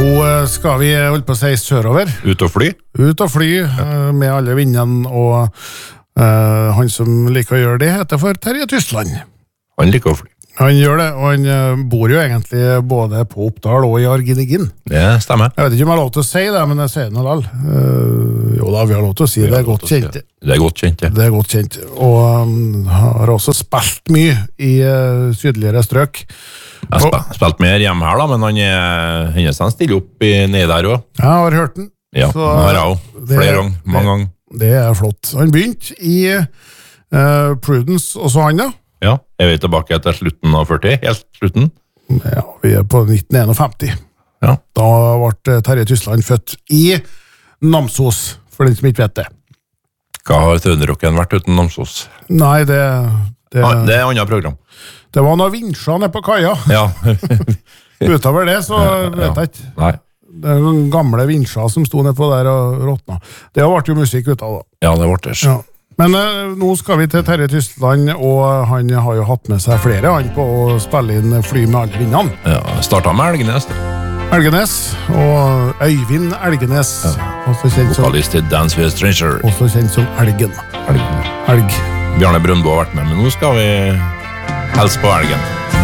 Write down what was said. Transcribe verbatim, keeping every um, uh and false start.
Nå skal vi holde på å si sørover. Ut og fly? Ut og fly, ja. Med alle vindene, og uh, han som liker å gjøre det heter for Terje Tysland. Han liker å fly. Han gjør det, og han uh, bor jo egentlig både på Oppdal og i Argenigin. Det stemmer. Jeg vet ikke om jeg har lov til å si det, men jeg sier det nå lall. Uh, jo da, vi har lov til å si det, det er godt kjent. Det er godt kjent, ja. Det er godt kjent, og um, har også spilt mye i uh, sydligere strøk. Jeg har sp spilt mer hjemme her da, men han er hennes han stiller opp i nede der også. Jeg har hørt den. Ja, så, har jeg også. Flere ganger, mange ganger. Det er flott. Han begynte i uh, Prudence, og så han da? Ja, er vi tilbake etter slutten av førti, helt slutten? Ja, vi er på nitten femti. Ja. Da ble Terje Tysland født i Namsos, for den som ikke vet det. Hva har Trønderokken vært uten Namsos? Nei, det... Det, ah, det er et annet program. Det var noen vinsjer nede på kaia. Ja. Utover det, så vet jeg ikke. Nei. Det er noen gamle vinsjer som sto nede på der og råtna. Det har vært jo musikk ut av da. Ja, det ble det. Ja. Men uh, nå skal vi til Terje Tysland, og han har jo hatt med seg flere han på å spille inn Fly med alle vindene. Ja, startet med Elgenes. Elgenes, og Øyvind Elgenes. Ja. Også kjent som... Vokalist i Dance with a Stranger. Også kjent som Elgen. Elgen. Elg. Bjarne Brøndbo har vært med, men nå skal vi helse på Elgen.